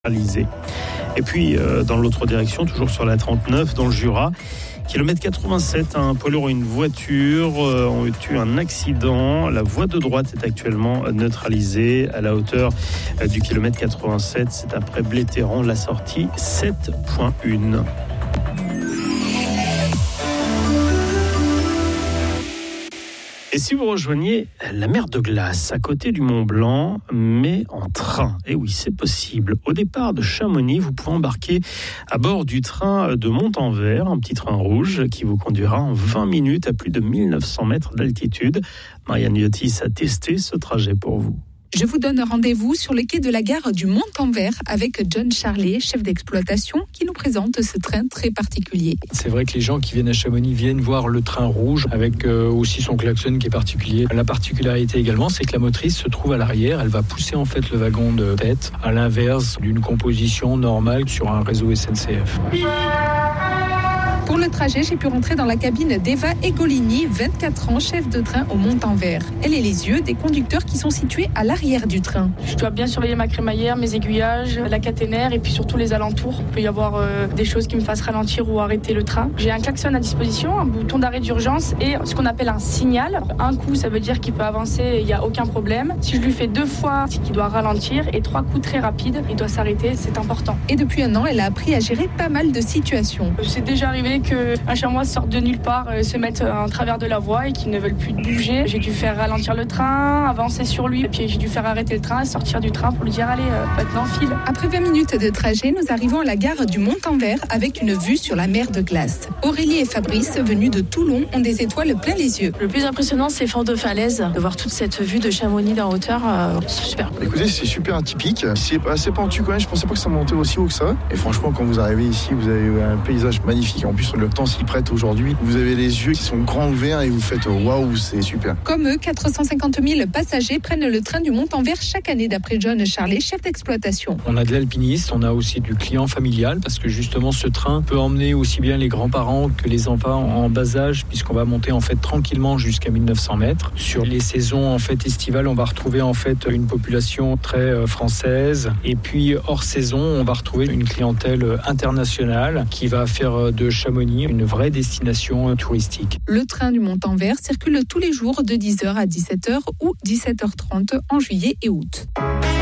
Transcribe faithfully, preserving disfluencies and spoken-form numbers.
Alizé. Et puis, euh, dans l'autre direction, toujours sur la trente-neuf, dans le Jura, kilomètre quatre-vingt-sept, un poids lourd et une voiture euh, ont eu un accident. La voie de droite est actuellement neutralisée à la hauteur euh, du kilomètre quatre-vingt-sept. C'est après Blétéran, la sortie sept point un. Et si vous rejoignez la mer de glace à côté du Mont Blanc, mais en train, et oui, c'est possible. Au départ de Chamonix, vous pouvez embarquer à bord du train de Montanvert, un petit train rouge qui vous conduira en vingt minutes à plus de mille neuf cents mètres d'altitude. Marianne Yotis a testé ce trajet pour vous. Je vous donne rendez-vous sur les quais de la gare du Montanvert avec John Charlet, chef d'exploitation, qui nous présente ce train très particulier. C'est vrai que les gens qui viennent à Chamonix viennent voir le train rouge avec euh, aussi son klaxon qui est particulier. La particularité également, c'est que la motrice se trouve à l'arrière. Elle va pousser en fait le wagon de tête à l'inverse d'une composition normale sur un réseau S N C F. Pour le trajet, j'ai pu rentrer dans la cabine d'Eva Egolini, vingt-quatre ans, chef de train au Montanvert. Elle est les yeux des conducteurs qui sont situés à l'arrière du train. Je dois bien surveiller ma crémaillère, mes aiguillages, la caténaire et puis surtout les alentours. Il peut y avoir euh, des choses qui me fassent ralentir ou arrêter le train. J'ai un klaxon à disposition, un bouton d'arrêt d'urgence et ce qu'on appelle un signal. Un coup, ça veut dire qu'il peut avancer et il n'y a aucun problème. Si je lui fais deux fois, c'est qu'il doit ralentir et trois coups très rapides, il doit s'arrêter, c'est important. Et depuis un an, elle a appris à gérer pas mal de situations. C'est déjà arrivé qu'un chamois sorte de nulle part, euh, se mette en travers de la voie et qu'ils ne veulent plus bouger. J'ai dû faire ralentir le train, avancer sur lui, et puis j'ai dû faire arrêter le train, sortir du train pour lui dire allez, euh, maintenant file. Après vingt minutes de trajet, nous arrivons à la gare du Montanvert avec une vue sur la mer de glace. Aurélie et Fabrice, venus de Toulon, ont des étoiles plein les yeux. Le plus impressionnant, c'est fort de falaise, de voir toute cette vue de Chamonix d'en hauteur, euh, c'est super. Écoutez, c'est super atypique. C'est assez pentu quand même, je pensais pas que ça montait aussi haut que ça. Et franchement, quand vous arrivez ici, vous avez un paysage magnifique. En plus, le temps s'y prête aujourd'hui. Vous avez les yeux qui sont grands ouverts et vous faites waouh, c'est super. Comme eux, quatre cent cinquante mille passagers prennent le train du Montanvert chaque année, d'après John Charlet, chef d'exploitation. On a de l'alpiniste, on a aussi du client familial parce que justement ce train peut emmener aussi bien les grands-parents que les enfants en bas âge puisqu'on va monter en fait tranquillement jusqu'à mille neuf cents mètres. Sur les saisons en fait estivales, on va retrouver en fait une population très euh, française et puis hors saison, on va retrouver une clientèle internationale qui va faire de Chamonix une vraie destination touristique. Le train du Montanvert circule tous les jours de dix heures à dix-sept heures ou dix-sept heures trente en juillet et août.